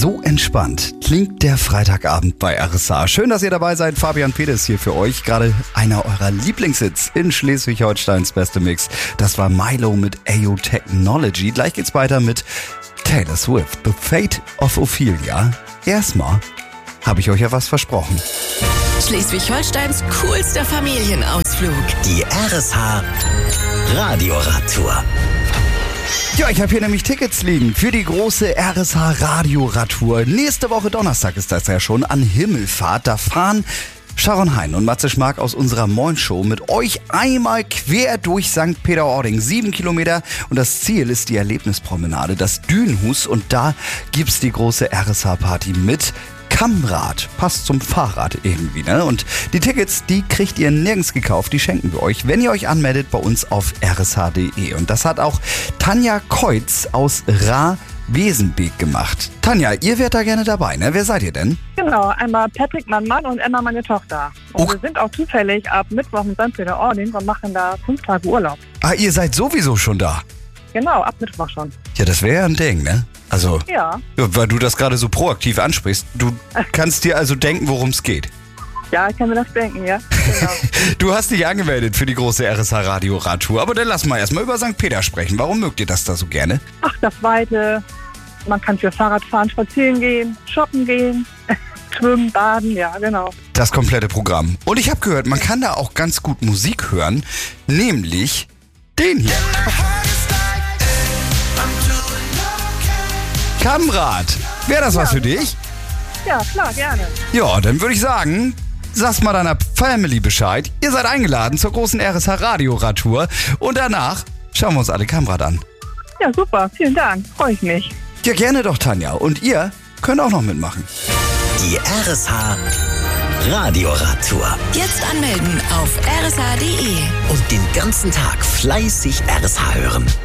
So entspannt klingt der Freitagabend bei RSA. Schön, dass ihr dabei seid. Fabian Peters hier für euch. Gerade einer eurer Lieblingshits in Schleswig-Holsteins beste Mix. Das war Milo mit AO Technology. Gleich geht's weiter mit Taylor Swift, The Fate of Ophelia. Erstmal habe ich euch ja was versprochen. Schleswig-Holsteins coolster Familienausflug. Die RSH Radioradtour. Ja, ich habe hier nämlich Tickets liegen für die große RSH Radioradtour. Nächste Woche Donnerstag ist das ja schon an Himmelfahrt. Da fahren Sharon Hein und Matze Schmark aus unserer Moin Show mit euch einmal quer durch St. Peter-Ording. 7 Kilometer und das Ziel ist die Erlebnispromenade, das Dünenhus. Und da gibt's die große RSH-Party mit Kammrad. Passt zum Fahrrad irgendwie, ne? Und die Tickets, die kriegt ihr nirgends gekauft, die schenken wir euch, wenn ihr euch anmeldet bei uns auf rsh.de. Und das hat auch Tanja Keutz aus Ra-Wesenbeek gemacht. Tanja, ihr wärt da gerne dabei, ne? Wer seid ihr denn? Genau, einmal Patrick, mein Mann, und Emma, meine Tochter. Und wir sind auch zufällig ab Mittwoch in St. Peter-Ording und machen da 5 Tage Urlaub. Ah, ihr seid sowieso schon da? Genau, ab Mittwoch schon. Ja, das wäre ja ein Ding, ne? Also, Ja. weil du das gerade so proaktiv ansprichst. Du kannst dir also denken, worum es geht. Ja, ich kann mir das denken, ja. Genau. Du hast dich angemeldet für die große RSH Radio Radtour. Aber dann lass mal erstmal über St. Peter sprechen. Warum mögt ihr das da so gerne? Ach, das Weite. Man kann für Fahrradfahren spazieren gehen, shoppen gehen, schwimmen, baden, ja, genau. Das komplette Programm. Und ich habe gehört, man kann da auch ganz gut Musik hören. Nämlich den hier. Kammrad. Wäre das was für dich? Ja, klar, gerne. Ja, dann würde ich sagen, sag's mal deiner Family Bescheid. Ihr seid eingeladen zur großen RSH Radio Radtour. Und danach schauen wir uns alle Kammrad an. Ja, super, vielen Dank, freue ich mich. Ja, gerne doch, Tanja. Und ihr könnt auch noch mitmachen. Die RSH Radioradtour. Jetzt anmelden auf rsh.de. Und den ganzen Tag fleißig RSH hören.